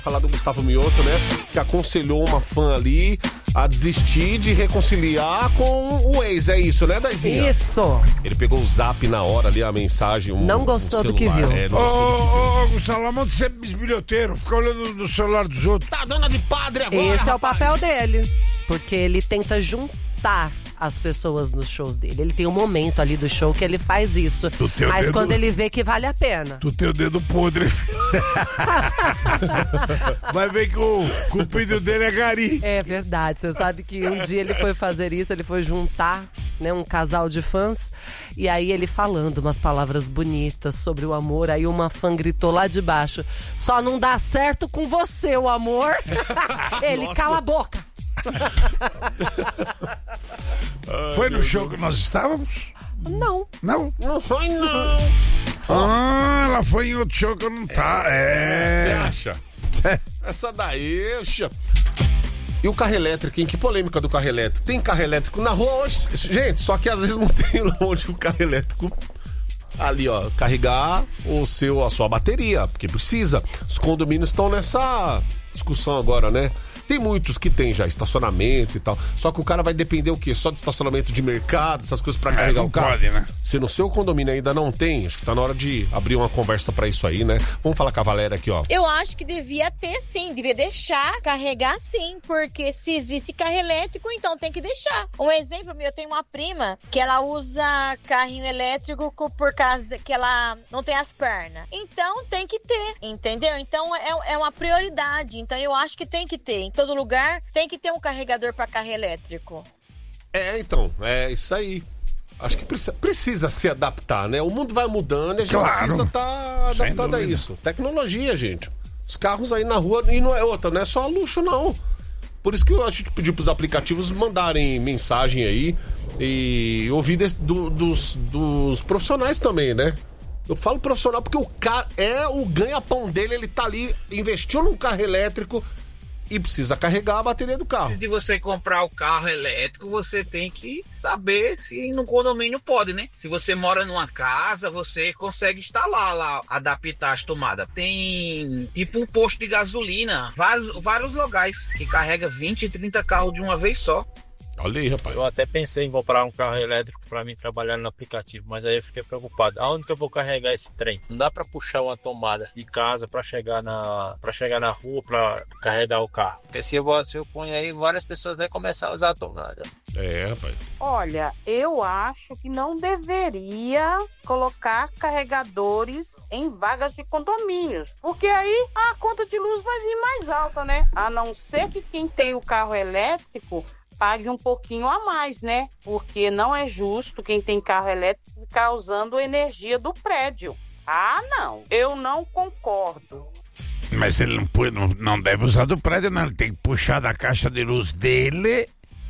Falar do Gustavo Mioto, né? Que aconselhou uma fã ali a desistir de reconciliar com o ex. É isso, né, Daizinha? Isso. Ele pegou o zap na hora ali, a mensagem. Não gostou do que viu. Não gostou do que viu. Gustavo, a mão de ser bisbilhoteiro, fica olhando no celular dos outros. Tá dona de padre agora, Esse é o rapaz. papel dele. Porque ele tenta juntar as pessoas nos shows dele. Ele tem um momento ali do show que ele faz isso. Mas dedo... quando ele vê que vale a pena. Tu tem o dedo podre, filho. Vai ver que o cupido dele é gari. É verdade. Você sabe que um dia ele foi fazer isso, ele foi juntar, né, um casal de fãs. E aí ele falando umas palavras bonitas sobre o amor. Aí uma fã gritou lá de baixo: só não dá certo com você, o amor. Ele, Nossa. cala a boca. Foi no show que nós estávamos? Não. Não? Não foi, não. Ela foi em outro show que eu não tá. Você acha? Essa daí, E o carro elétrico, hein? Que polêmica do carro elétrico. Tem carro elétrico na rua hoje, gente, só que às vezes não tem onde o carro elétrico ali, ó, carregar a sua bateria, porque precisa. Os condomínios estão nessa discussão agora, né? Tem muitos que tem já estacionamento e tal. Só que o cara vai depender o quê? Só de estacionamento de mercado, essas coisas pra carregar não o carro? pode, né? Se no seu condomínio ainda não tem, acho que tá na hora de abrir uma conversa pra isso aí, né? Vamos falar com a Valéria aqui, ó. Eu acho que devia ter sim, devia deixar carregar sim, porque se existe carro elétrico, então tem que deixar. Um exemplo meu, eu tenho uma prima que ela usa carrinho elétrico por causa que ela não tem as pernas. Então tem que ter, entendeu? Então é uma prioridade, então eu acho que tem que ter. Em todo lugar tem que ter um carregador para carro elétrico. Então, é isso aí. Acho que precisa se adaptar, né? O mundo vai mudando e a gente precisa estar adaptado a isso. Tecnologia, gente. Os carros aí na rua, e não é outra, não é só luxo, não. Por isso que a gente pediu pros aplicativos mandarem mensagem aí e ouvir dos profissionais também, né? Eu falo profissional porque o cara é o ganha-pão dele, ele tá ali, investiu num carro elétrico e precisa carregar a bateria do carro. Antes de você comprar o carro elétrico, você tem que saber se no condomínio pode, né? Se você mora numa casa, você consegue instalar lá, adaptar as tomadas. Tem tipo um posto de gasolina, vários locais que carrega 20, 30 carros de uma vez só. Olha aí, rapaz. Eu até pensei em comprar um carro elétrico para mim trabalhar no aplicativo, mas aí eu fiquei preocupado. Aonde que eu vou carregar esse trem? Não dá para puxar uma tomada de casa para chegar na rua para carregar o carro. Porque se eu ponho aí, várias pessoas vão começar a usar a tomada. Rapaz. Olha, eu acho que não deveria colocar carregadores em vagas de condomínios, porque aí a conta de luz vai vir mais alta, né? A não ser que quem tem o carro elétrico pague um pouquinho a mais, né? Porque não é justo quem tem carro elétrico ficar usando a energia do prédio. Ah, não. Eu não concordo. Mas ele não deve usar do prédio, não. Ele tem que puxar da caixa de luz dele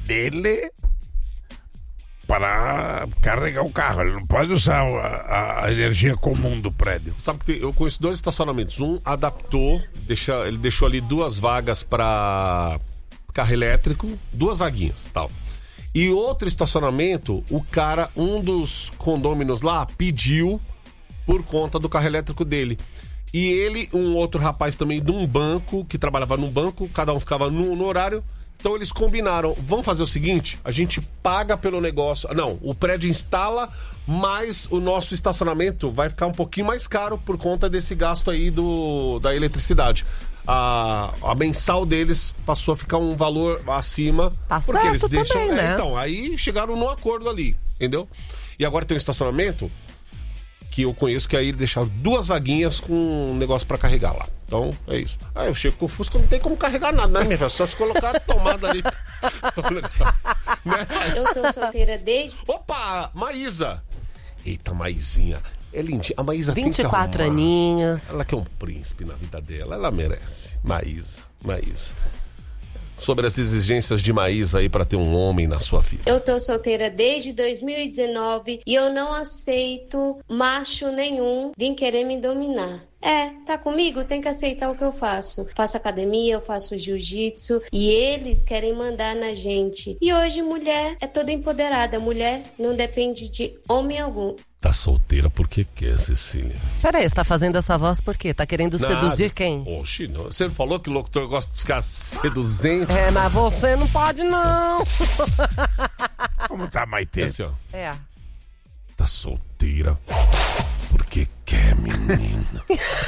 para carregar o carro. Ele não pode usar a energia comum do prédio. Sabe que eu conheço 2 estacionamentos. Um adaptou, ele deixou ali 2 vagas para carro elétrico, 2 vaguinhas, tal. E outro estacionamento, um dos condôminos lá pediu por conta do carro elétrico dele. E ele, um outro rapaz também de um banco, que trabalhava num banco, cada um ficava no horário. Então eles combinaram, vamos fazer o seguinte, a gente paga pelo negócio. Não, o prédio instala, mas o nosso estacionamento vai ficar um pouquinho mais caro por conta desse gasto aí da eletricidade. A mensal deles passou a ficar um valor acima. Tá porque certo eles deixam, também, né? Então, aí chegaram num acordo ali, entendeu? E agora tem um estacionamento que eu conheço que aí deixaram 2 vaguinhas com um negócio pra carregar lá. Então, é isso. Aí eu chego com o Fusca, não tem como carregar nada, né, minha filha? Só se colocar a tomada ali. Né? Eu tô solteira desde... Opa, Maísa. Eita, Maisinha. É lindinha. A Maísa tem que 24 arrumar. aninhos. Ela quer um príncipe na vida dela. Ela merece. Maísa. Sobre as exigências de Maísa aí pra ter um homem na sua vida. Eu tô solteira desde 2019 e eu não aceito macho nenhum vir querer me dominar. Tá comigo? Tem que aceitar o que eu faço. Faço academia, eu faço jiu-jitsu e eles querem mandar na gente. E hoje mulher é toda empoderada. Mulher não depende de homem algum. Tá solteira porque quer, Cecília. Peraí, você tá fazendo essa voz por quê? Tá querendo seduzir quem? Oxi, não. Você falou que o locutor gosta de ficar seduzente. Mas você não pode, não. Como tá, Maitê? Assim, ó. Tá solteira porque quer, menina.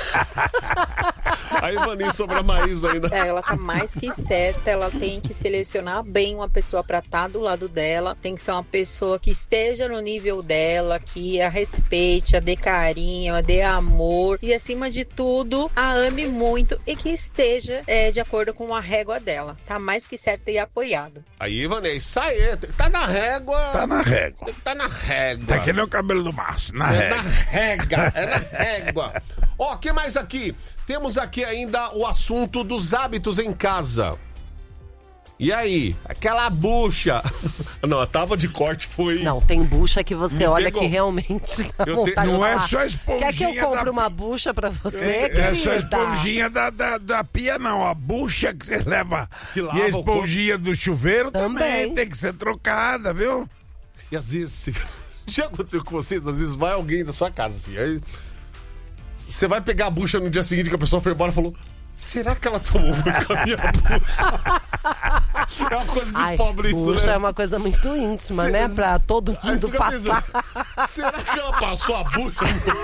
Aí, Vaninha, sobre a Maísa ainda. Ela tá mais que certa, ela tem que selecionar bem uma pessoa pra estar do lado dela, tem que ser uma pessoa que esteja no nível dela, que a respeite, a dê carinho, a dê amor e, acima de tudo, a ame muito e que esteja de acordo com a régua dela. Tá mais que certa e apoiada. Aí, Vaninha, isso aí, tá na régua. Tá na régua. Tá na régua. Tá que nem o cabelo do Márcio, na É régua. na régua, é na régua. Ó, o que mais aqui? Temos aqui ainda o assunto dos hábitos em casa. E aí? Aquela bucha. Não, a tábua de corte foi... Não, tem bucha que você Me olha pegou. que realmente dá Eu vontade de Não é falar. só a esponjinha. Quer que eu compre da... uma bucha pra você, É só a querida? esponjinha da pia, não. A bucha que você leva. Que lava E a o esponjinha do chuveiro também Também. tem que ser trocada, viu? E às vezes... Já aconteceu com vocês? Às vezes vai alguém da sua casa, assim, aí... Você vai pegar a bucha no dia seguinte que a pessoa foi embora e falou... Será que ela tomou banho com a minha bucha? É uma coisa de pobre isso, bucha né? é uma coisa muito íntima, né? Pra todo Aí mundo fica passar. pensando, será que ela passou a bucha?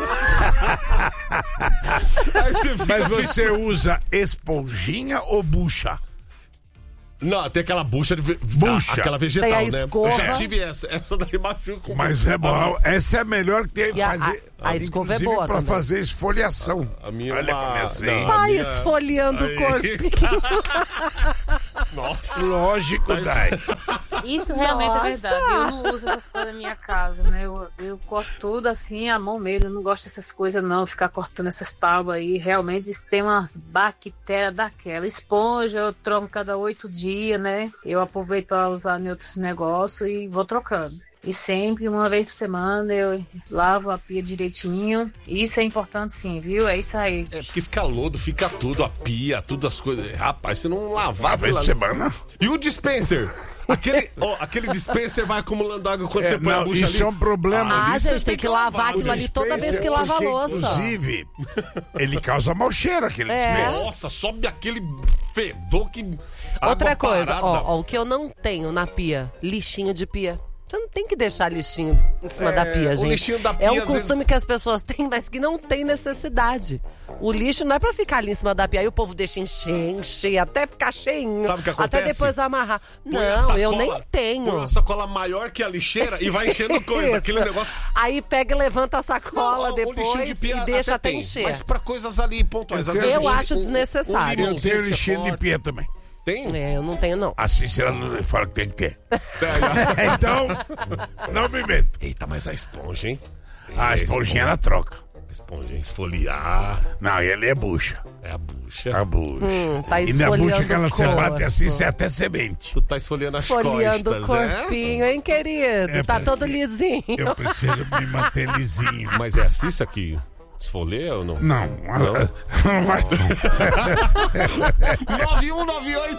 Aí você fica Mas pensando, você usa esponjinha ou bucha? Não, tem aquela bucha de Bucha. aquela vegetal, Tem a né? escova. Eu já tive essa. Essa daí machuca. Mas é bom. Essa é a melhor que tem E a- fazer. a escova é inclusive boa pra também. fazer esfoliação. A minha Olha, uma... comecei. Não, a Ai, minha- esfoliando Aí. o corpinho. Nossa. Lógico, Dai. Isso realmente Nossa. é verdade. Eu não uso essas coisas na minha casa, né? Eu corto tudo assim, a mão mesmo. Eu não gosto dessas coisas, não. Ficar cortando essas tábuas aí. Realmente isso tem uma bactéria daquela. Esponja, eu troco cada 8 dias, né? Eu aproveito para usar em outros negócios e vou trocando. E sempre, uma vez por semana, eu lavo a pia direitinho. Isso é importante sim, viu? É isso aí. É porque fica lodo, fica tudo, a pia, tudo as coisas. Rapaz, se não lavar Uma vez aquilo por ali- semana. E o dispenser? Aquele dispenser vai acumulando água quando você põe a Não, bucha isso ali. é um problema. Ah, isso gente, tem que lavar aquilo ali toda vez que lava a Porque, louça. inclusive, ele causa mau cheiro, aquele dispenser. Nossa, sobe aquele fedor que... Outra água coisa, parada. ó, o que eu não tenho na pia, lixinho de pia. Você não tem que deixar lixinho em cima da pia, o gente. lixinho da pia, é um às costume vezes- que as pessoas têm, mas que não tem necessidade. O lixo não é pra ficar ali em cima da pia. Aí o povo deixa encher, até ficar cheinho. Sabe o que até acontece? depois amarrar. Põe a Não, sacola- eu nem Põe tenho. uma sacola maior que a lixeira e vai enchendo coisa. Isso. Aquele negócio... Aí pega e levanta a sacola Não, o lixinho depois de pia e deixa até tem, encher. Mas pra coisas ali pontuais. Às Eu vezes acho desnecessário. Eu limãozinho tenho que você lixinho de corta. pia também. Tem? É, eu não tenho, não. Assim, se ela não fala que tem que ter. Então, não me meto. Eita, mas a esponja, hein? A esponjinha ela troca. A esponja, esfoliar. Não, ele é bucha. É a bucha. A bucha. Tá E na bucha esfoliando que ela o se bate corpo. assim, você até semente. Tu tá esfoliando as Esfoliando o costas, corpinho, hein, querido? É, Tá porque todo lisinho. Eu preciso me manter lisinho. Mas é a Cissa que esfolia ou não? Não, não vai. 9198